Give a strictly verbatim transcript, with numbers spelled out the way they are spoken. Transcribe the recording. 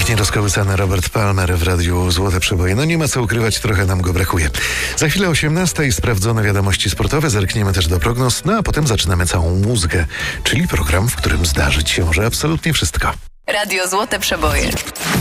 Pięknie rozkołysany Robert Palmer w Radiu Złote Przeboje. No nie ma co ukrywać, trochę nam go brakuje. Za chwilę osiemnasta i sprawdzone wiadomości sportowe. Zerkniemy też do prognoz, no a potem zaczynamy całą muzykę, czyli program, w którym zdarzyć się może absolutnie wszystko. Radio Złote Przeboje.